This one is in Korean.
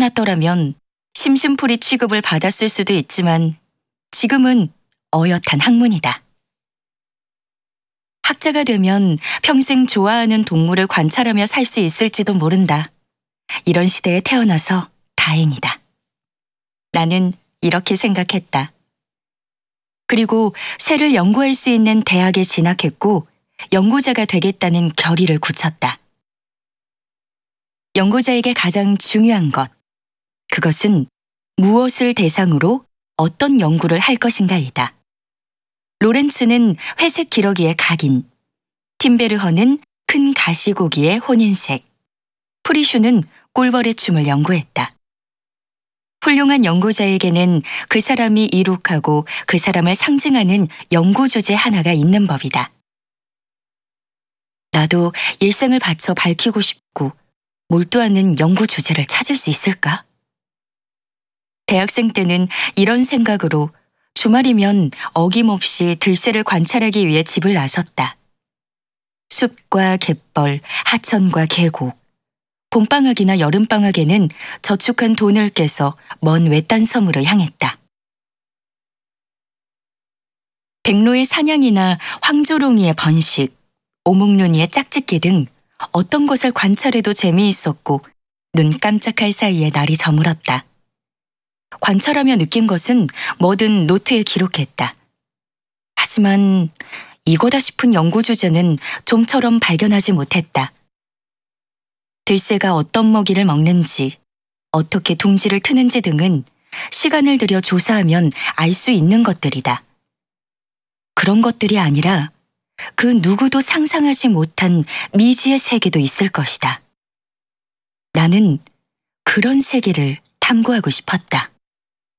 태어났더라면 심심풀이 취급을 받았을 수도 있지만 지금은 어엿한 학문이다. 학자가 되면 평생 좋아하는 동물을 관찰하며 살 수 있을지도 모른다. 이런 시대에 태어나서 다행이다. 나는 이렇게 생각했다. 그리고 새를 연구할 수 있는 대학에 진학했고 연구자가 되겠다는 결의를 굳혔다. 연구자에게 가장 중요한 것, 그것은 무엇을 대상으로 어떤 연구를 할 것인가이다. 로렌츠는 회색 기러기의 각인, 팀베르허는 큰 가시고기의 혼인색, 프리슈는 꿀벌의 춤을 연구했다. 훌륭한 연구자에게는 그 사람이 이룩하고 그 사람을 상징하는 연구 주제 하나가 있는 법이다. 나도 일생을 바쳐 밝히고 싶고 몰두하는 연구 주제를 찾을 수 있을까? 대학생 때는 이런 생각으로 주말이면 어김없이 들새를 관찰하기 위해 집을 나섰다. 숲과 갯벌, 하천과 계곡, 봄방학이나 여름방학에는 저축한 돈을 깨서 먼 외딴 섬으로 향했다. 백로의 사냥이나 황조롱이의 번식, 오목눈이의 짝짓기 등 어떤 것을 관찰해도 재미있었고 눈 깜짝할 사이에 날이 저물었다. 관찰하며 느낀 것은 뭐든 노트에 기록했다. 하지만 이거다 싶은 연구 주제는 좀처럼 발견하지 못했다. 들새가 어떤 먹이를 먹는지, 어떻게 둥지를 트는지 등은 시간을 들여 조사하면 알 수 있는 것들이다. 그런 것들이 아니라 그 누구도 상상하지 못한 미지의 세계도 있을 것이다. 나는 그런 세계를 탐구하고 싶었다.